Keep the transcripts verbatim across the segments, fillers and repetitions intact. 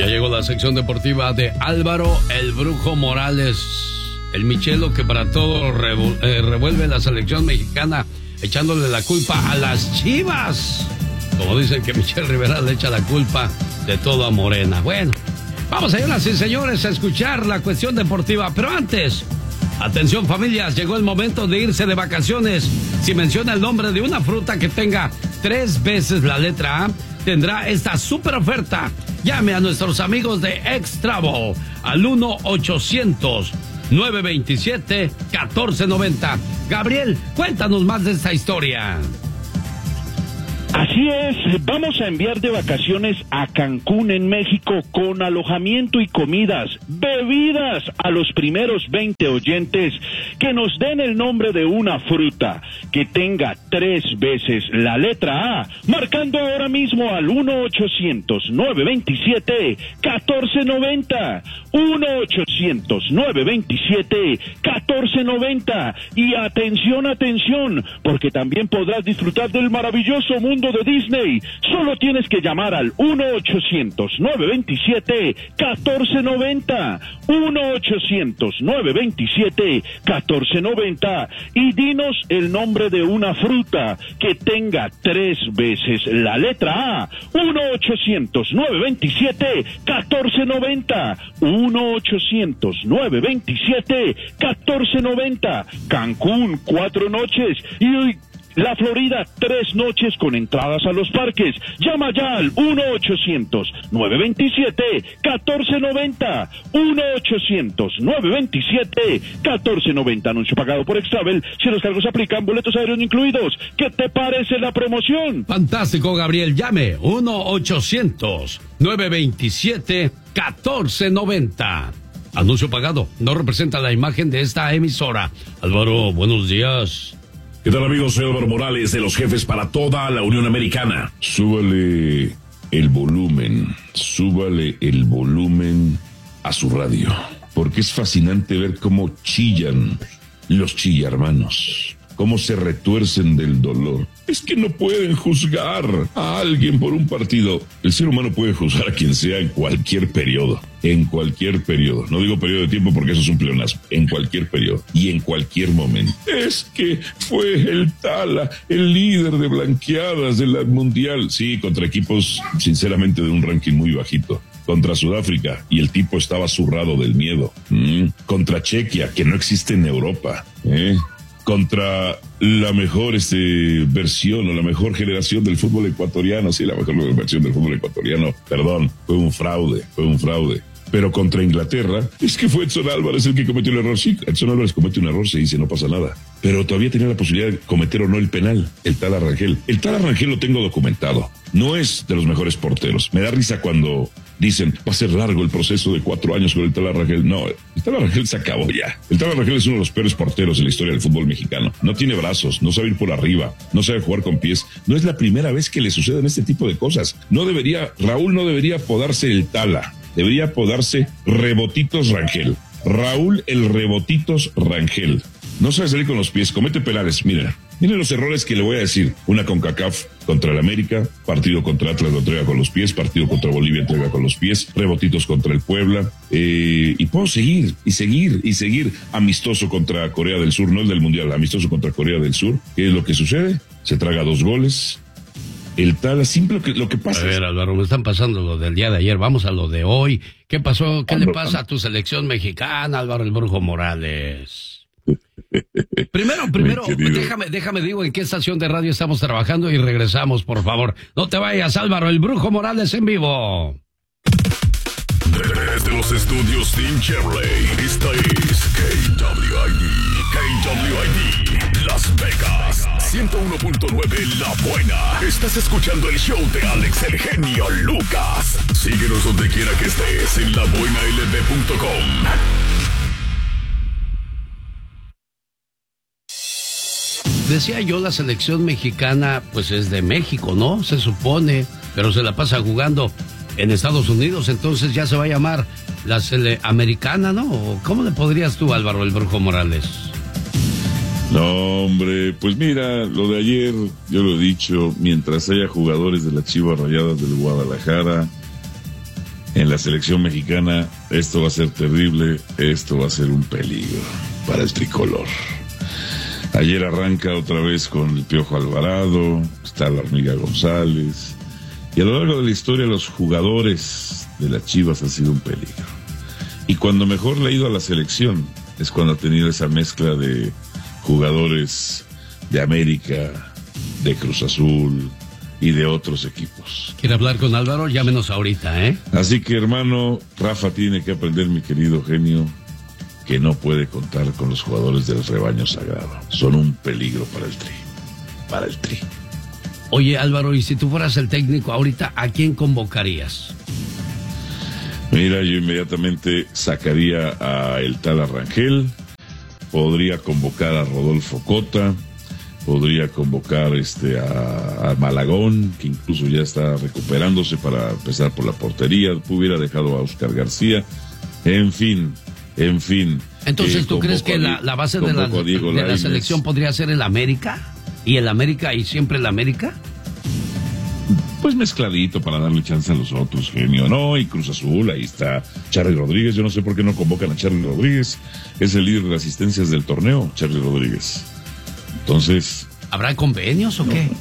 Ya llegó la sección deportiva de Álvaro el Brujo Morales, el Michelo que para todo revu- eh, revuelve la selección mexicana, echándole la culpa a las Chivas. Como dicen que Michel Rivera le echa la culpa de todo a Morena. Bueno, vamos, señoras y señores, a escuchar la cuestión deportiva. Pero antes, atención familias, llegó el momento de irse de vacaciones. Si menciona el nombre de una fruta que tenga tres veces la letra A, tendrá esta super oferta. Llame a nuestros amigos de X-Travel al uno ochocientos, nueve veintisiete, catorce noventa. Gabriel, cuéntanos más de esta historia. Así es, vamos a enviar de vacaciones a Cancún, en México, con alojamiento y comidas, bebidas a los primeros veinte oyentes que nos den el nombre de una fruta que tenga tres veces la letra A, marcando ahora mismo al uno ochocientos, nueve veintisiete, catorce noventa, uno ochocientos, nueve veintisiete, catorce noventa. Y atención, atención, porque también podrás disfrutar del maravilloso mundo de Disney. Solo tienes que llamar al uno ochocientos, nueve veintisiete, catorce noventa, uno ochocientos, nueve veintisiete, catorce noventa, y dinos el nombre de una fruta que tenga tres veces la letra A. uno ochocientos, nueve veintisiete, catorce noventa, uno ochocientos, nueve veintisiete, catorce noventa. Cancún, cuatro noches, y la Florida, tres noches con entradas a los parques. Llama ya al uno ochocientos, nueve veintisiete, catorce noventa, uno ochocientos, nueve veintisiete, catorce noventa. Anuncio pagado por X-Travel. Si los cargos aplican, boletos aéreos incluidos. ¿Qué te parece la promoción? Fantástico, Gabriel. Llame uno ochocientos, nueve veintisiete, catorce noventa. Anuncio pagado. No representa la imagen de esta emisora. Álvaro, buenos días. ¿Qué tal, amigos? Soy Álvaro Morales, de los jefes para toda la Unión Americana. Súbale el volumen, súbale el volumen a su radio, porque es fascinante ver cómo chillan los chillarmanos, cómo se retuercen del dolor. Es que no pueden juzgar a alguien por un partido. El ser humano puede juzgar a quien sea en cualquier periodo, en cualquier periodo. No digo periodo de tiempo porque eso es un pleonasmo. En cualquier periodo y en cualquier momento. Es que fue el Tala, el líder de blanqueadas de la Mundial. Sí, contra equipos, sinceramente, de un ranking muy bajito. Contra Sudáfrica, y el tipo estaba zurrado del miedo. Mm. Contra Chequia, que no existe en Europa. ¿Eh? Contra la mejor este, versión o la mejor generación del fútbol ecuatoriano. Sí, la mejor versión del fútbol ecuatoriano. Perdón, fue un fraude, fue un fraude. Pero contra Inglaterra, es que fue Edson Álvarez el que cometió el error. Sí, Edson Álvarez comete un error, se dice, no pasa nada. Pero todavía tenía la posibilidad de cometer o no el penal, el Tala Rangel. El Tala Rangel lo tengo documentado. No es de los mejores porteros. Me da risa cuando dicen, va a ser largo el proceso de cuatro años con el Tala Rangel. No, el Tala Rangel se acabó ya. El Tala Rangel es uno de los peores porteros en la historia del fútbol mexicano. No tiene brazos, no sabe ir por arriba, no sabe jugar con pies. No es la primera vez que le suceden este tipo de cosas. No debería, Raúl no debería apodarse el Tala. Debería apodarse Rebotitos Rangel. Raúl el Rebotitos Rangel. No sabe salir con los pies, comete penales. Miren, miren los errores que le voy a decir. Una CONCACAF contra el América, partido contra Atlas lo entrega con los pies, partido contra Bolivia entrega con los pies, rebotitos contra el Puebla, eh, y puedo seguir, y seguir, y seguir. Amistoso contra Corea del Sur, no el del Mundial, amistoso contra Corea del Sur. ¿Qué es lo que sucede? Se traga dos goles. El Tala, simple lo que, lo que pasa. A ver, Álvaro, me están pasando lo del día de ayer. Vamos a lo de hoy. ¿Qué pasó? ¿Qué le pasa a tu selección mexicana, Álvaro el Brujo Morales? Primero, primero, déjame, déjame digo en qué estación de radio estamos trabajando y regresamos, por favor. No te vayas, Álvaro el Brujo Morales en vivo. Desde los estudios Team Chevrolet, esta es K W I D, K W I D, Las Vegas, ciento uno punto nueve La Buena. Estás escuchando el show de Alex el Genio Lucas. Síguenos donde quiera que estés en la buena l b punto com. Decía yo, la selección mexicana, pues es de México, ¿no? Se supone, pero se la pasa jugando en Estados Unidos, entonces ya se va a llamar la Sele Americana, ¿no? ¿Cómo le podrías tú, Álvaro el Brujo Morales? No, hombre, pues mira, lo de ayer, yo lo he dicho, mientras haya jugadores de las Chivas Rayadas del Guadalajara, en la selección mexicana, esto va a ser terrible, esto va a ser un peligro para el tricolor. Ayer arranca otra vez con el Piojo Alvarado, está la Hormiga González, y a lo largo de la historia los jugadores de las Chivas han sido un peligro. Y cuando mejor le ha ido a la selección es cuando ha tenido esa mezcla de jugadores de América, de Cruz Azul y de otros equipos. ¿Quiere hablar con Álvaro? Llámenos ahorita, ¿eh? Así que, hermano, Rafa tiene que aprender, mi querido genio, que no puede contar con los jugadores del rebaño sagrado. Son un peligro para el Tri. Para el Tri. Oye, Álvaro, y si tú fueras el técnico ahorita, ¿a quién convocarías? Mira, yo inmediatamente sacaría a el tal Arrangel, podría convocar a Rodolfo Cota, podría convocar este a, a Malagón, que incluso ya está recuperándose para empezar por la portería, hubiera dejado a Oscar García, en fin, en fin. Entonces, eh, ¿tú crees que la, la base de la, de la selección podría ser el América? ¿Y el América y siempre el América? Pues mezcladito para darle chance a los otros, genio. No, y Cruz Azul, ahí está Charly Rodríguez. Yo no sé por qué no convocan a Charly Rodríguez. Es el líder de asistencias del torneo, Charly Rodríguez. Entonces... ¿Habrá convenios o qué?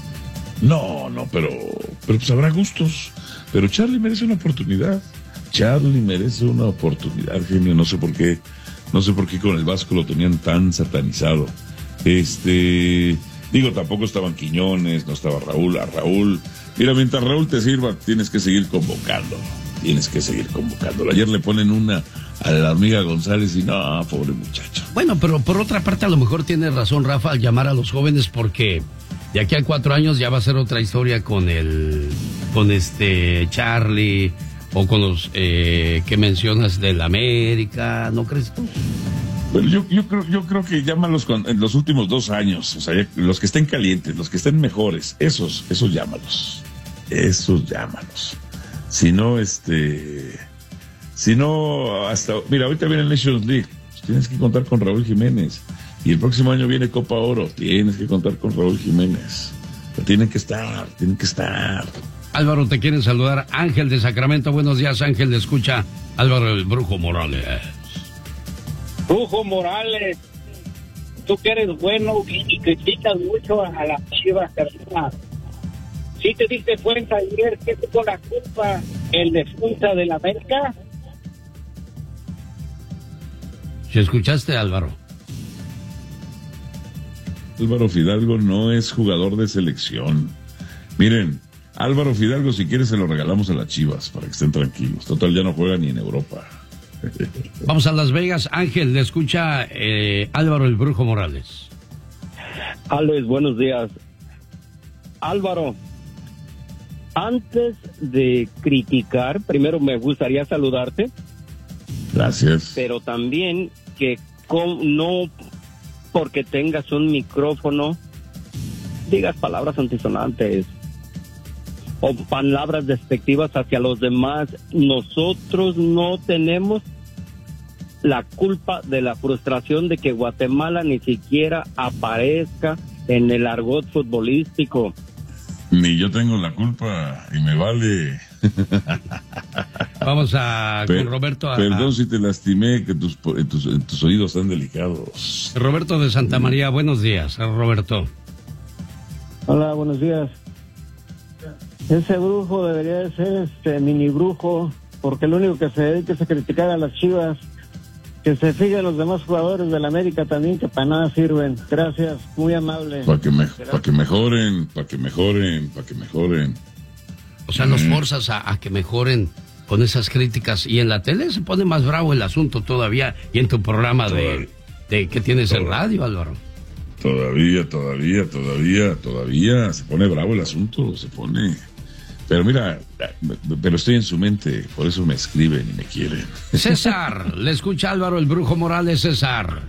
No, no, pero, pero pues habrá gustos. Pero Charly merece una oportunidad. Charly merece una oportunidad, genio. No sé por qué, no sé por qué con el Vasco lo tenían tan satanizado. Este... Digo, tampoco estaban Quiñones, no estaba Raúl. A Raúl, mira, mientras Raúl te sirva, tienes que seguir convocándolo. Tienes que seguir convocándolo. Ayer le ponen una a la Hormiga González y no, pobre muchacho. Bueno, pero por otra parte, a lo mejor tiene razón Rafa al llamar a los jóvenes, porque de aquí a cuatro años ya va a ser otra historia con el, con este Charly, o con los eh, que mencionas del América, ¿no crees tú? Bueno, yo, yo creo, yo creo que llámalos con, en los últimos dos años, o sea, ya, los que estén calientes, los que estén mejores, esos, esos llámalos, esos llámalos. Si no, este, si no, hasta, mira, ahorita viene el Nations League, pues tienes que contar con Raúl Jiménez, y el próximo año viene Copa Oro, tienes que contar con Raúl Jiménez, pero tienen que estar, tienen que estar. Álvaro, te quieren saludar, Ángel de Sacramento. Buenos días, Ángel, le escucha Álvaro el Brujo Morales. Brujo Morales, tú que eres bueno y criticas mucho a las Chivas, hermana. ¿Sí te diste cuenta ayer que tuvo la culpa el defensa del América? ¿Sí escuchaste, Álvaro? Álvaro Fidalgo no es jugador de selección. Miren, Álvaro Fidalgo, si quieres, se lo regalamos a las Chivas para que estén tranquilos. Total, ya no juega ni en Europa. Vamos a Las Vegas. Ángel, le escucha eh, Álvaro el Brujo Morales. Alex, buenos días. Álvaro, antes de criticar, primero me gustaría saludarte. Gracias. Pero también que con, no porque tengas un micrófono digas palabras antisonantes o palabras despectivas hacia los demás. Nosotros no tenemos la culpa de la frustración de que Guatemala ni siquiera aparezca en el argot futbolístico. Ni yo tengo la culpa y me vale. Vamos a Per, con Roberto. A, perdón a, si te lastimé, que tus, tus, tus oídos están delicados. Roberto de Santa María, buenos días, Roberto. Hola, buenos días. Ese brujo debería de ser este mini brujo, porque lo único que se dedica es a criticar a las Chivas. Que se fijen los demás jugadores de la América también, que para nada sirven. Gracias, muy amable. Para que, me, pa que mejoren, para que mejoren, para que mejoren. O sea, nos forzas a, a que mejoren con esas críticas. Y en la tele se pone más bravo el asunto todavía. Y en tu programa de, de que tienes en radio, Álvaro. Todavía, todavía, todavía, todavía se pone bravo el asunto, se pone... Pero mira, pero estoy en su mente, por eso me escriben y me quieren. César, le escucha Álvaro el Brujo Morales. César.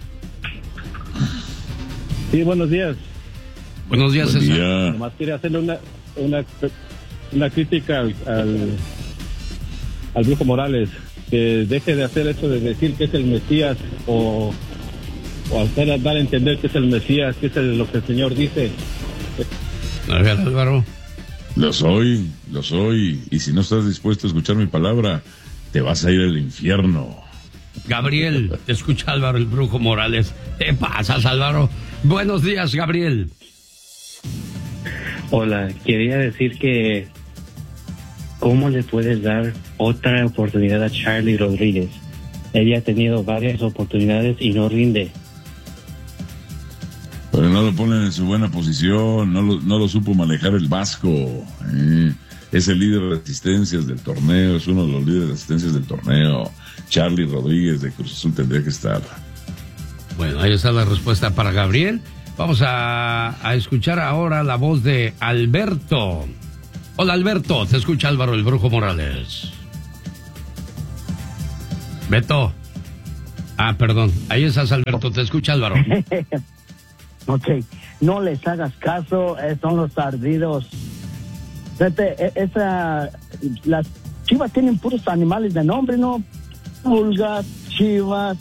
Sí, buenos días. Buenos días, Buen César. día. Nomás quería hacerle una, una, una crítica al, al, al Brujo Morales, que deje de hacer eso de decir que es el Mesías o, o hacer dar a entender que es el Mesías, que es el, lo que el Señor dice. A ver, Álvaro. Lo soy, lo soy. Y si no estás dispuesto a escuchar mi palabra, te vas a ir al infierno. Gabriel, te escucha Álvaro el Brujo Morales. ¿Qué pasas, Álvaro? Buenos días, Gabriel. Hola, quería decir que ¿cómo le puedes dar otra oportunidad a Charlie Rodríguez? Ella ha tenido varias oportunidades y no rinde. Pero no lo ponen en su buena posición, no lo, no lo supo manejar el Vasco. Eh. Es el líder de asistencias del torneo, es uno de los líderes de asistencias del torneo. Charlie Rodríguez de Cruz Azul tendría que estar. Bueno, ahí está la respuesta para Gabriel. Vamos a, a escuchar ahora la voz de Alberto. Hola, Alberto, te escucha Álvaro el Brujo Morales. Beto. Ah, perdón, ahí estás, Alberto, te escucha Álvaro. Ok, no les hagas caso, eh, son los ardidos. Fíjate, esa, las chivas tienen puros animales de nombre, ¿no? Pulgas, chivas,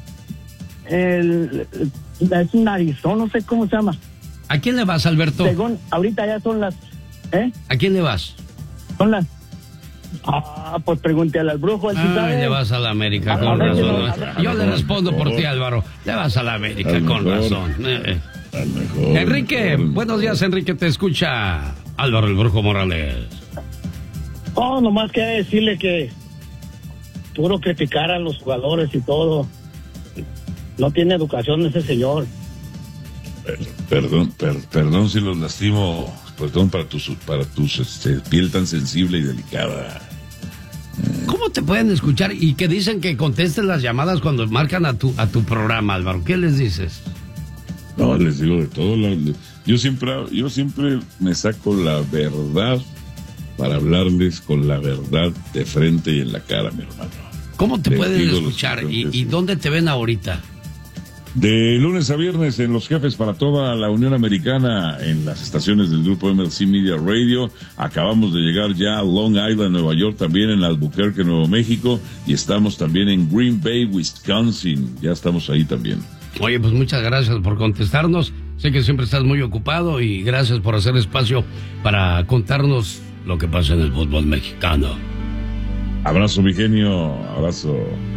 el, es un narizón, no sé cómo se llama. ¿A quién le vas, Alberto? Según, ahorita ya son las, ¿eh? ¿A quién le vas? Son las, ah, pues pregúntale al brujo. Ah, sabe. le vas a la América, con a razón. ver, ¿no? Yo le respondo por ti, Álvaro. Le vas a la América, con razón. Eh. Enrique, buenos días, Enrique, te escucha Álvaro el Brujo Morales. Oh, nomás quería decirle que puro criticar a los jugadores y todo. No tiene educación ese señor. Perdón, per, perdón si los lastimo, perdón para tu, para tu este, piel tan sensible y delicada. ¿Cómo te pueden escuchar y que dicen que contestes las llamadas cuando marcan a tu, a tu programa, Álvaro? ¿Qué les dices? No, les digo de todo. La, yo siempre, yo siempre me saco la verdad para hablarles con la verdad de frente y en la cara, mi hermano. ¿Cómo te Les pueden digo escuchar y, y dónde te ven ahorita? De lunes a viernes en Los Jefes para toda la Unión Americana, en las estaciones del grupo M L C Media Radio. Acabamos de llegar ya a Long Island, Nueva York, también en Albuquerque, Nuevo México, y estamos también en Green Bay, Wisconsin. Ya estamos ahí también. Oye, pues muchas gracias por contestarnos. Sé que siempre estás muy ocupado y gracias por hacer espacio para contarnos lo que pasa en el fútbol mexicano. Abrazo, mi genio. Abrazo.